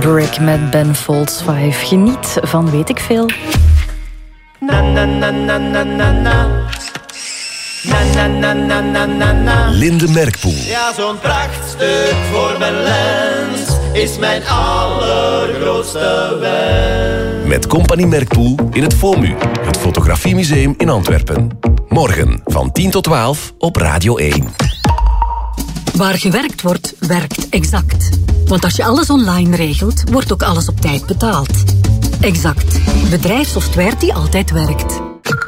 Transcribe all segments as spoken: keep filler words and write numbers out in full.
Brick met Ben Folds vijf. Geniet van weet ik veel. Na na na na na na na. Na na na na na na na. Linde Merkpoel. Ja, zo'n prachtstuk voor mijn lens is mijn allergrootste wens. Met Compagnie Merkpoel in het FOMU, het Fotografiemuseum in Antwerpen. Morgen van tien tot twaalf op Radio één. Waar gewerkt wordt, werkt Exact. Want als je alles online regelt, wordt ook alles op tijd betaald. Exact. Bedrijfssoftware die altijd werkt.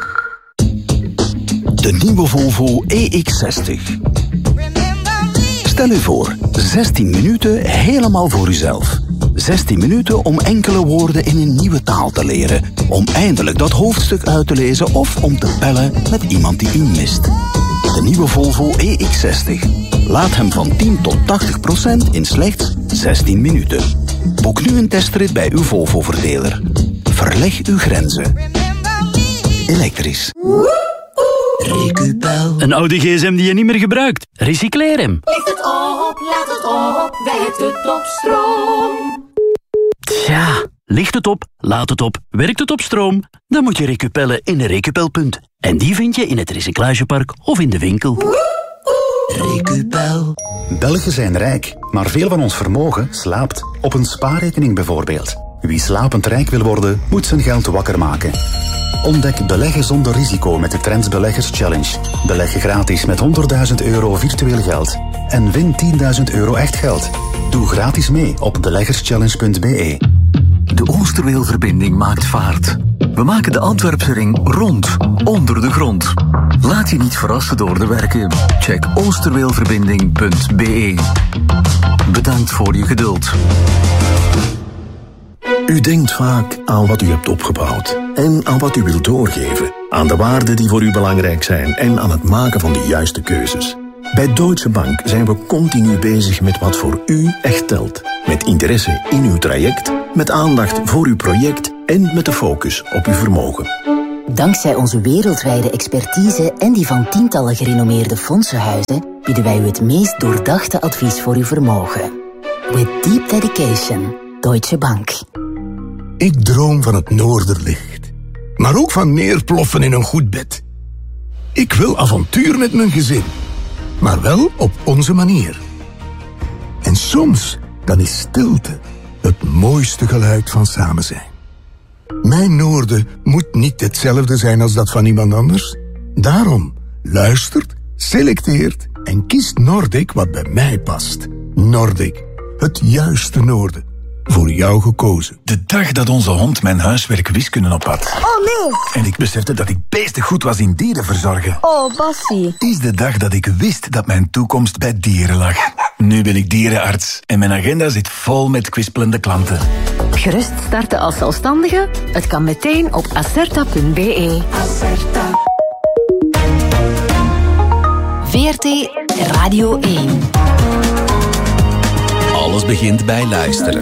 De nieuwe Volvo E X zestig. Stel u voor, zestien minuten helemaal voor uzelf. zestien minuten om enkele woorden in een nieuwe taal te leren. Om eindelijk dat hoofdstuk uit te lezen of om te bellen met iemand die u mist. De nieuwe Volvo E X zestig. Laat hem van tien tot tachtig procent in slechts zestien minuten. Boek nu een testrit bij uw Volvo-verdeler. Verleg uw grenzen. Elektrisch. Recupel. Een oude gsm die je niet meer gebruikt. Recycleer hem. Licht het op, laat het op, werkt het op stroom. Tja, licht het op, laat het op, werkt het op stroom? Dan moet je recupellen in een recupelpunt. En die vind je in het recyclagepark of in de winkel. Recupel. Belgen zijn rijk, maar veel van ons vermogen slaapt. Op een spaarrekening bijvoorbeeld. Wie slapend rijk wil worden, moet zijn geld wakker maken. Ontdek beleggen zonder risico met de Trends Beleggers Challenge. Beleg gratis met honderdduizend euro virtueel geld. En win tienduizend euro echt geld. Doe gratis mee op beleggerschallenge punt b e. De Oosterweelverbinding maakt vaart. We maken de Antwerpse ring rond, onder de grond. Laat je niet verrassen door de werken. Check oosterweelverbinding punt b e. Bedankt voor je geduld. U denkt vaak aan wat u hebt opgebouwd en aan wat u wilt doorgeven, aan de waarden die voor u belangrijk zijn en aan het maken van de juiste keuzes. Bij Deutsche Bank zijn we continu bezig met wat voor u echt telt. Met interesse in uw traject, met aandacht voor uw project en met de focus op uw vermogen. Dankzij onze wereldwijde expertise en die van tientallen gerenommeerde fondsenhuizen bieden wij u het meest doordachte advies voor uw vermogen. With deep dedication, Deutsche Bank. Ik droom van het Noorderlicht, maar ook van neerploffen in een goed bed. Ik wil avontuur met mijn gezin, maar wel op onze manier. En soms, dan is stilte het mooiste geluid van samen zijn. Mijn Noorden moet niet hetzelfde zijn als dat van iemand anders. Daarom luistert, selecteert en kiest Nordic wat bij mij past. Nordic, het juiste Noorden. Voor jou gekozen. De dag dat onze hond mijn huiswerk wiskunde op had. Oh nee! En ik besefte dat ik beestig goed was in dieren verzorgen. Oh, Bassie. Is de dag dat ik wist dat mijn toekomst bij dieren lag. Nu ben ik dierenarts en mijn agenda zit vol met kwispelende klanten. Gerust starten als zelfstandige? Het kan meteen op acerta punt b e. Acerta. V R T Radio één. Alles begint bij luisteren.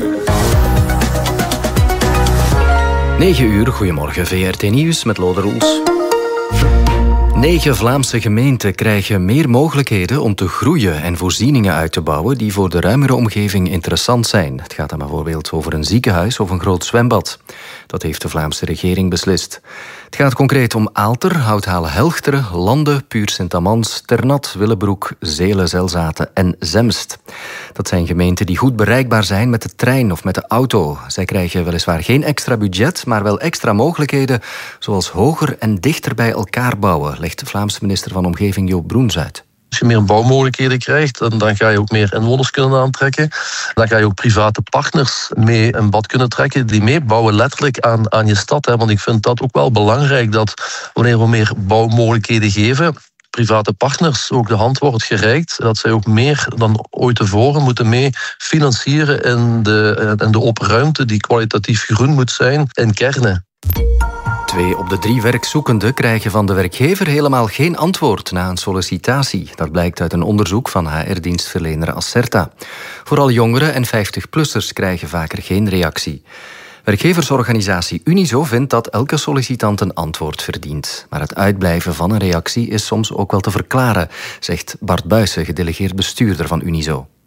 negen uur, goedemorgen, V R T Nieuws met Lode Roels. Negen Vlaamse gemeenten krijgen meer mogelijkheden om te groeien en voorzieningen uit te bouwen die voor de ruimere omgeving interessant zijn. Het gaat dan bijvoorbeeld over een ziekenhuis of een groot zwembad. Dat heeft de Vlaamse regering beslist. Het gaat concreet om Aalter, Houthalen-Helchteren, Lande, Puur-Sint-Amans, Ternat, Willebroek, Zelen, Zelzaten en Zemst. Dat zijn gemeenten die goed bereikbaar zijn met de trein of met de auto. Zij krijgen weliswaar geen extra budget, maar wel extra mogelijkheden, zoals hoger en dichter bij elkaar bouwen, legt de Vlaamse minister van Omgeving Joop Broens uit. Als je meer bouwmogelijkheden krijgt, dan, dan ga je ook meer inwoners kunnen aantrekken. Dan ga je ook private partners mee een bad kunnen trekken, die meebouwen letterlijk aan, aan je stad. Hè. Want ik vind dat ook wel belangrijk, dat wanneer we meer bouwmogelijkheden geven, private partners ook de hand wordt gereikt, dat zij ook meer dan ooit tevoren moeten mee financieren in de, in de open ruimte die kwalitatief groen moet zijn in kernen. Twee op de drie werkzoekenden krijgen van de werkgever helemaal geen antwoord na een sollicitatie. Dat blijkt uit een onderzoek van H R-dienstverlener Acerta. Vooral jongeren en vijftig-plussers krijgen vaker geen reactie. Werkgeversorganisatie Unizo vindt dat elke sollicitant een antwoord verdient. Maar het uitblijven van een reactie is soms ook wel te verklaren, zegt Bart Buijsen, gedelegeerd bestuurder van Unizo.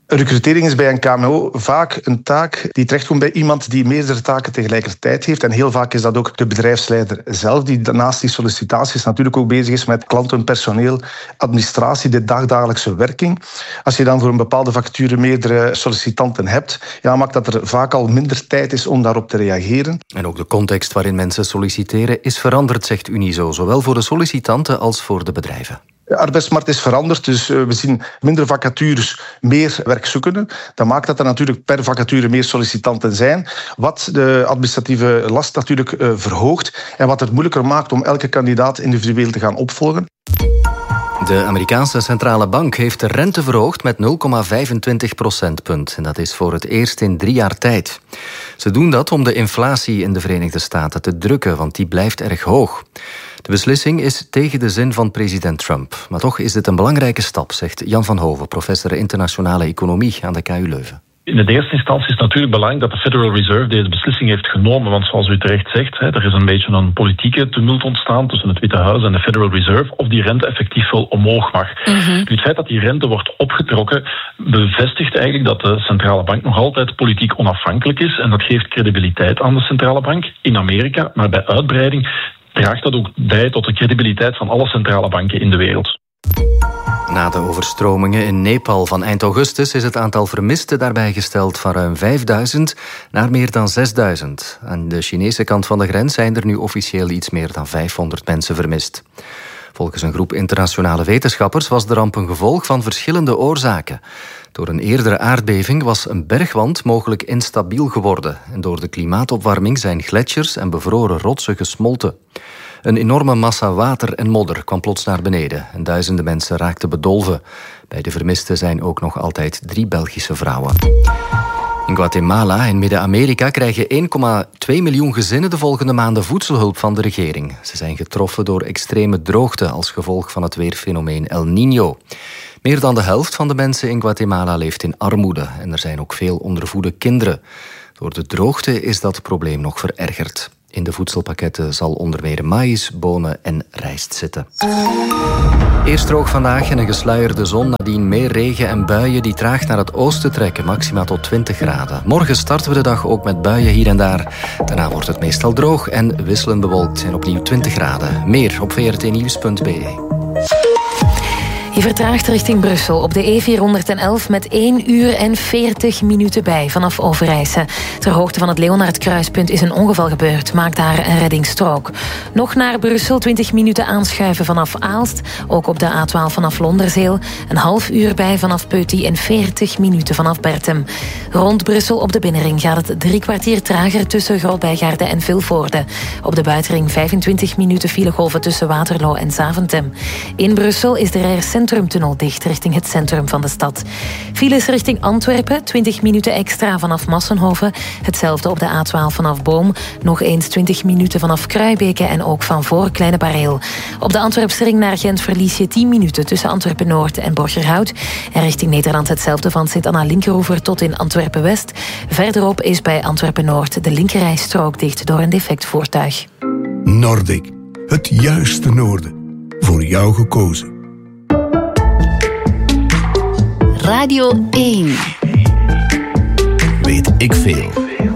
Recrutering is bij een K M O vaak een taak die terechtkomt bij iemand die meerdere taken tegelijkertijd heeft. En heel vaak is dat ook de bedrijfsleider zelf, die naast die sollicitaties natuurlijk ook bezig is met klanten, personeel, administratie, de dagdagelijkse werking. Als je dan voor een bepaalde vacature meerdere sollicitanten hebt, ja, maakt dat er vaak al minder tijd is om daarop te reageren. En ook de context waarin mensen solliciteren is veranderd, zegt Unizo, zowel voor de sollicitanten als voor de bedrijven. De arbeidsmarkt is veranderd, dus we zien minder vacatures, meer werkzoekenden. Dat maakt dat er natuurlijk per vacature meer sollicitanten zijn, wat de administratieve last natuurlijk verhoogt en wat het moeilijker maakt om elke kandidaat individueel te gaan opvolgen. De Amerikaanse centrale bank heeft de rente verhoogd met nul komma vijfentwintig procentpunt. En dat is voor het eerst in drie jaar tijd. Ze doen dat om de inflatie in de Verenigde Staten te drukken, want die blijft erg hoog. De beslissing is tegen de zin van president Trump. Maar toch is dit een belangrijke stap, zegt Jan van Hoven, professor internationale economie aan de K U Leuven. In de eerste instantie is het natuurlijk belangrijk dat de Federal Reserve deze beslissing heeft genomen. Want zoals u terecht zegt, er is een beetje een politieke tumult ontstaan tussen het Witte Huis en de Federal Reserve of die rente effectief wel omhoog mag. Mm-hmm. Het feit dat die rente wordt opgetrokken bevestigt eigenlijk dat de centrale bank nog altijd politiek onafhankelijk is. En dat geeft credibiliteit aan de centrale bank in Amerika. Maar bij uitbreiding draagt dat ook bij tot de credibiliteit van alle centrale banken in de wereld. Na de overstromingen in Nepal van eind augustus is het aantal vermisten daarbij gesteld van ruim vijfduizend naar meer dan zesduizend. Aan de Chinese kant van de grens zijn er nu officieel iets meer dan vijfhonderd mensen vermist. Volgens een groep internationale wetenschappers was de ramp een gevolg van verschillende oorzaken. Door een eerdere aardbeving was een bergwand mogelijk instabiel geworden. En door de klimaatopwarming zijn gletsjers en bevroren rotsen gesmolten. Een enorme massa water en modder kwam plots naar beneden en duizenden mensen raakten bedolven. Bij de vermisten zijn ook nog altijd drie Belgische vrouwen. In Guatemala en Midden-Amerika krijgen één komma twee miljoen gezinnen de volgende maanden voedselhulp van de regering. Ze zijn getroffen door extreme droogte als gevolg van het weerfenomeen El Niño. Meer dan de helft van de mensen in Guatemala leeft in armoede en er zijn ook veel ondervoede kinderen. Door de droogte is dat probleem nog verergerd. In de voedselpakketten zal onder meer maïs, bonen en rijst zitten. Eerst droog vandaag en een gesluierde zon. Nadien meer regen en buien die traag naar het oosten trekken. Maxima tot twintig graden. Morgen starten we de dag ook met buien hier en daar. Daarna wordt het meestal droog en wisselend bewolkt. En opnieuw twintig graden. Meer op v r t nieuws punt b e. Je vertraagt richting Brussel op de E vierhonderdelf met één uur en veertig minuten bij vanaf Overijse. Ter hoogte van het Leonardkruispunt is een ongeval gebeurd. Maak daar een reddingsstrook. Nog naar Brussel, twintig minuten aanschuiven vanaf Aalst. Ook op de A twaalf vanaf Londerzeel. Een half uur bij vanaf Peuty en veertig minuten vanaf Bertem. Rond Brussel op de binnenring gaat het drie kwartier trager tussen Grootbijgaarde en Vilvoorde. Op de buitenring vijfentwintig minuten filegolven tussen Waterloo en Zaventem. In Brussel is de Rijers Centrumtunnel dicht richting het centrum van de stad. Files richting Antwerpen, twintig minuten extra vanaf Massenhoven. Hetzelfde op de A twaalf vanaf Boom. Nog eens twintig minuten vanaf Kruibeke en ook van voor Kleine Bareel. Op de Antwerpse ring naar Gent verlies je tien minuten tussen Antwerpen-Noord en Borgerhout. En richting Nederland hetzelfde van Sint-Anna-Linkeroever tot in Antwerpen-West. Verderop is bij Antwerpen-Noord de linkerrijstrook dicht door een defect voertuig. Nordic, het juiste noorden. Voor jou gekozen. Radio één. Weet ik veel.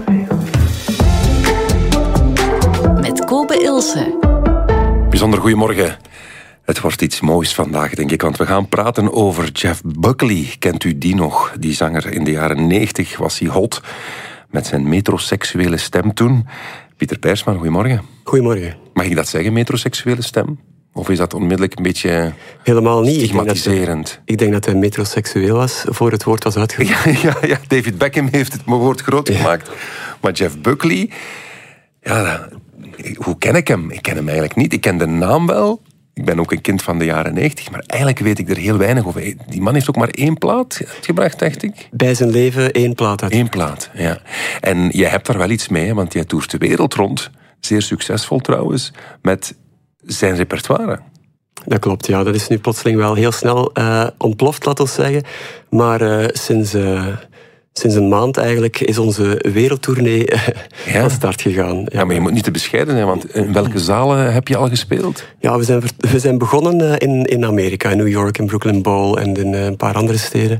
Met Kobe Ilse. Bijzonder goedemorgen. Het wordt iets moois vandaag, denk ik, want we gaan praten over Jeff Buckley. Kent u die nog? Die zanger in de jaren negentig was hij hot met zijn metroseksuele stem toen. Pieter Persman, goedemorgen. Goedemorgen. Mag ik dat zeggen, metroseksuele stem? Of is dat onmiddellijk een beetje helemaal niet stigmatiserend? Ik denk, dat, ik denk dat hij metroseksueel was voor het woord was uitgevoerd. Ja, ja, ja, David Beckham heeft het woord groot gemaakt. Ja. Maar Jeff Buckley, ja, hoe ken ik hem? Ik ken hem eigenlijk niet. Ik ken de naam wel. Ik ben ook een kind van de jaren negentig, maar eigenlijk weet ik er heel weinig over. Die man heeft ook maar één plaat uitgebracht, dacht ik. Bij zijn leven één plaat uit. Eén plaat, ja. En jij hebt daar wel iets mee, want jij toert de wereld rond. Zeer succesvol trouwens, met zijn repertoire. Dat klopt, ja. Dat is nu plotseling wel heel snel uh, ontploft, laten we zeggen. Maar uh, sinds, uh, sinds een maand eigenlijk is onze wereldtournee uh, ja. van start gegaan. Ja. ja, maar je moet niet te bescheiden zijn, want in welke zalen heb je al gespeeld? Ja, we zijn, we zijn begonnen uh, in, in Amerika, in New York, in Brooklyn Bowl en in uh, een paar andere steden.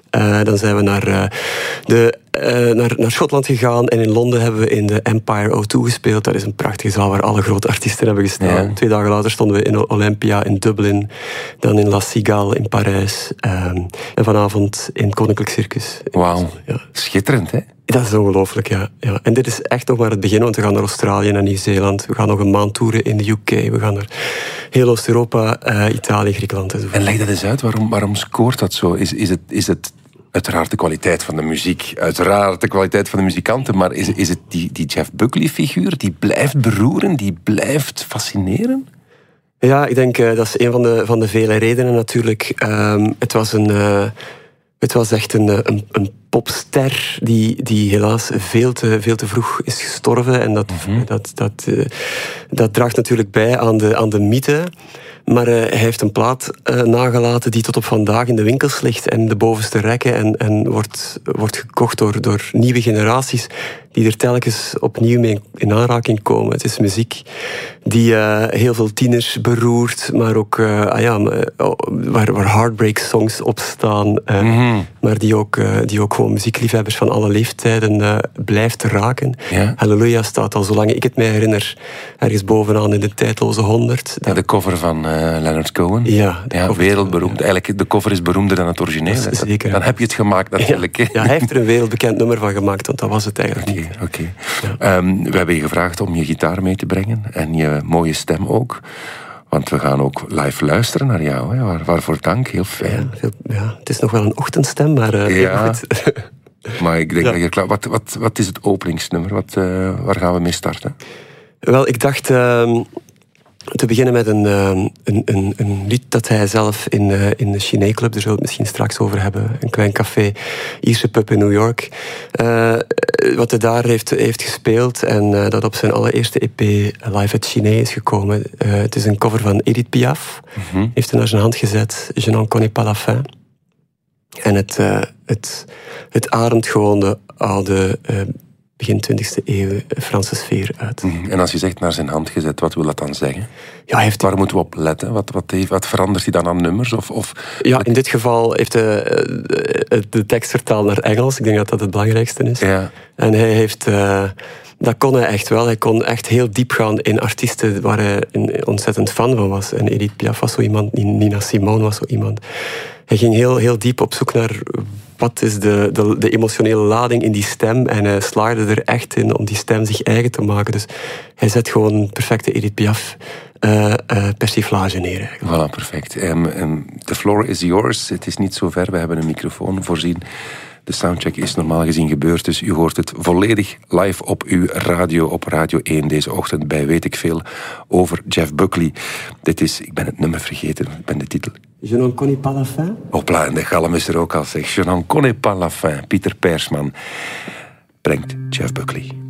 Uh, dan zijn we naar, uh, de, uh, naar, naar Schotland gegaan. En in Londen hebben we in de Empire O twee gespeeld. Dat is een prachtige zaal waar alle grote artiesten hebben gestaan. Ja. Twee dagen later stonden we in Olympia in Dublin. Dan in La Cigale in Parijs. Um, en vanavond in Koninklijk Circus. Wauw, ja. Schitterend hè? Dat is ongelooflijk, ja. ja. En dit is echt nog maar het begin, want we gaan naar Australië en Nieuw-Zeeland. We gaan nog een maand toeren in de U K. We gaan naar heel Oost-Europa, uh, Italië, Griekenland enzovoort. En leg dat eens uit, waarom, waarom scoort dat zo? Is, is, het, is het uiteraard de kwaliteit van de muziek, uiteraard de kwaliteit van de muzikanten, maar is, is het die, die Jeff Buckley-figuur die blijft beroeren, die blijft fascineren? Ja, ik denk uh, dat is een van de, van de vele redenen natuurlijk. Um, het was een... Uh, Het was echt een, een, een popster die, die helaas veel te, veel te vroeg is gestorven. En dat, mm-hmm. dat, dat, uh, dat draagt natuurlijk bij aan de, aan de mythe. Maar uh, hij heeft een plaat uh, nagelaten die tot op vandaag in de winkels ligt en de bovenste rekken en, en wordt, wordt gekocht door, door nieuwe generaties die er telkens opnieuw mee in aanraking komen. Het is muziek die uh, heel veel tieners beroert, maar ook uh, ah ja, waar, waar heartbreak songs op staan, uh, mm-hmm. maar die ook, uh, die ook gewoon muziekliefhebbers van alle leeftijden uh, blijft raken. Ja. Halleluja staat al, zolang ik het mij herinner, ergens bovenaan in de tijdloze honderd. Ja, de cover van uh, Leonard Cohen. Ja, ja wereldberoemd. Ja. Eigenlijk, de cover is beroemder dan het origineel. Zeker. Dan heb je het gemaakt natuurlijk. Ja, ja, hij heeft er een wereldbekend nummer van gemaakt, want dat was het eigenlijk okay, niet. Oké, okay. ja. um, we hebben je gevraagd om je gitaar mee te brengen en je mooie stem ook. Want we gaan ook live luisteren naar jou. Hè. Waar, waarvoor dank, heel fijn. Ja, ja, het is nog wel een ochtendstem, maar uh, ja. goed. Maar ik denk ja. dat je klaar... Wat, wat, wat is het openingsnummer? Wat, uh, waar gaan we mee starten? Wel, ik dacht... Uh, te beginnen met een, een, een, een lied dat hij zelf in, in de Chiné Club, daar zullen we het misschien straks over hebben, een klein café, Ierse pub in New York, uh, wat hij daar heeft, heeft gespeeld en uh, dat op zijn allereerste E P Live at Chiné is gekomen. Uh, het is een cover van Edith Piaf, mm-hmm. heeft hij naar zijn hand gezet, Je n'en connais pas la fin. En het, uh, het, het ademt gewoon de oude... Uh, begin twintigste eeuw Franse sfeer uit. En als je zegt naar zijn hand gezet, wat wil dat dan zeggen? Ja, hij heeft... Waar moeten we op letten? Wat, wat, heeft, wat verandert hij dan aan nummers? Of, of... Ja, in dit geval heeft hij de tekst vertaald naar Engels. Ik denk dat dat het belangrijkste is. Ja. En hij heeft... Uh, dat kon hij echt wel. Hij kon echt heel diep gaan in artiesten waar hij een ontzettend fan van was. En Edith Piaf was zo iemand, Nina Simone was zo iemand. Hij ging heel, heel diep op zoek naar... Wat is de, de, de emotionele lading in die stem? En hij slaagde er echt in om die stem zich eigen te maken. Dus hij zet gewoon een perfecte Edith Piaf uh, uh, persiflage neer. Eigenlijk. Voilà, perfect. Um, um, the floor is yours. Het is niet zo ver. We hebben een microfoon voorzien. De soundcheck is normaal gezien gebeurd, dus u hoort het volledig live op uw radio, op Radio één deze ochtend bij Weet ik Veel over Jeff Buckley. Dit is, ik ben het nummer vergeten, ik ben de titel. Je n'en connais pas la fin? Hopla, en de galm is er ook al, zeg. Je n'en connais pas la fin. Pieter Persman brengt Jeff Buckley.